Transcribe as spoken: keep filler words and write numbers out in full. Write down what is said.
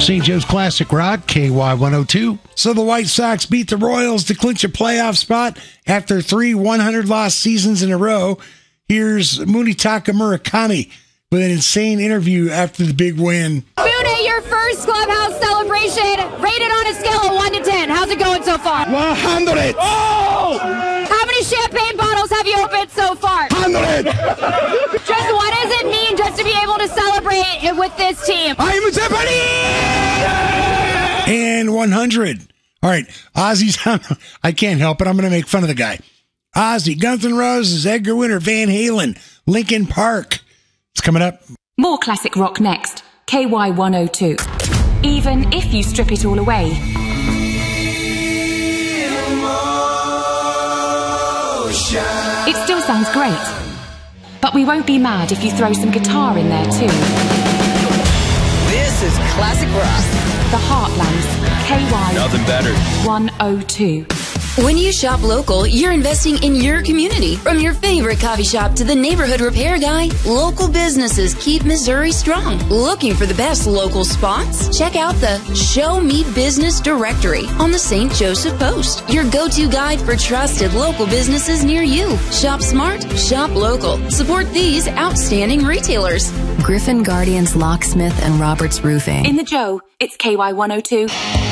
Saint Joe's Classic Rock, K Y one oh two. So the White Sox beat the Royals to clinch a playoff spot after three one hundred loss seasons in a row. Here's Munetaka Murakami with an insane interview after the big win. Mune, your first clubhouse celebration, rated on a scale of one to ten. How's it going so far? one hundred. Oh! How many champagne bottles have you opened so far? one hundred. Just what does it mean just to be able to celebrate it with this team? I'm Japanese! And one hundred. All right, Ozzy's, I can't help it. I'm going to make fun of the guy. Ozzy, Guns N' Roses, Edgar Winter, Van Halen, Linkin Park. It's coming up. More classic rock next. K Y one oh two. Even if you strip it all away. It still sounds great. But we won't be mad if you throw some guitar in there too. This is classic rock. The Heartlands. K Y Nothing better. one oh two. When you shop local, you're investing in your community. From your favorite coffee shop to the neighborhood repair guy, local businesses keep Missouri strong. Looking for the best local spots? Check out the Show Me Business Directory on the Saint Joseph Post, your go-to guide for trusted local businesses near you. Shop smart, shop local. Support these outstanding retailers. Griffin Guardians Locksmith and Roberts Roofing. In the Joe, it's K Y one oh two.